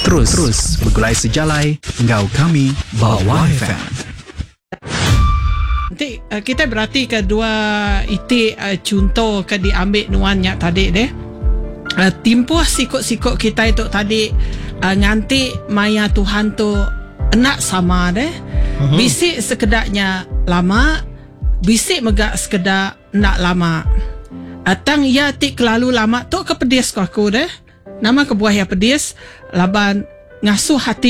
Terus bergulai sejalai, engkau kami Bawa FM. Nanti kita berarti kedua itik contoh ke diambil nuannya tadi deh. Timpuh sikut-sikut kita itu tadi nganti maya Tuhan tu enak sama deh. Bisik sekedaknya lama, bisik megak sekedar nak lama. Atang ia tik kelalu lama tu ke pedis aku deh. Nama kebuah yang pedis laban ngasuh hati